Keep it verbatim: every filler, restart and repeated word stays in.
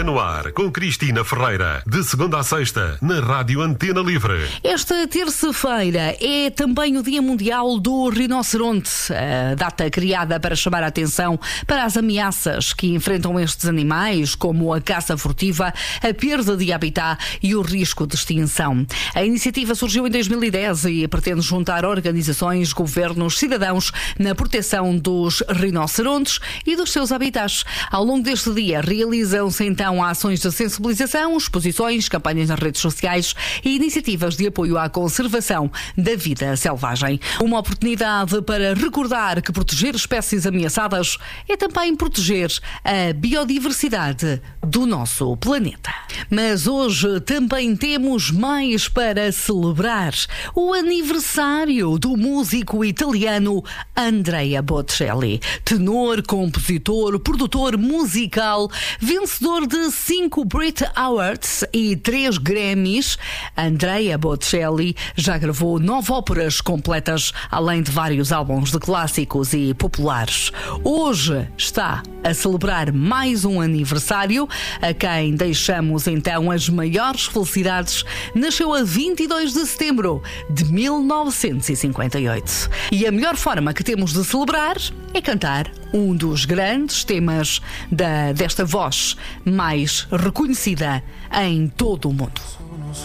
Dia no Ar, com Cristina Ferreira. De segunda a sexta, na Rádio Antena Livre. Esta terça-feira é também o Dia Mundial do Rinoceronte. A data criada para chamar a atenção para as ameaças que enfrentam estes animais, como a caça furtiva, a perda de habitat e o risco de extinção. A iniciativa surgiu em dois mil e dez e pretende juntar organizações, governos, cidadãos na proteção dos rinocerontes e dos seus habitats. Ao longo deste dia realizam-se então ações de sensibilização, exposições, campanhas nas redes sociais e iniciativas de apoio à conservação da vida selvagem. Uma oportunidade para recordar que proteger espécies ameaçadas é também proteger a biodiversidade do nosso planeta. Mas hoje também temos mais para celebrar: o aniversário do músico italiano Andrea Bocelli, tenor, compositor, produtor musical, vencedor de cinco Brit Awards e três Grammys. Andrea Bocelli já gravou nove óperas completas, além de vários álbuns de clássicos e populares. Hoje está a celebrar mais um aniversário, a quem deixamos então as maiores felicidades. Nasceu a vinte e dois de setembro de mil novecentos e cinquenta e oito. E a melhor forma que temos de celebrar é cantar um dos grandes temas da, desta voz mais reconhecida em todo o mundo.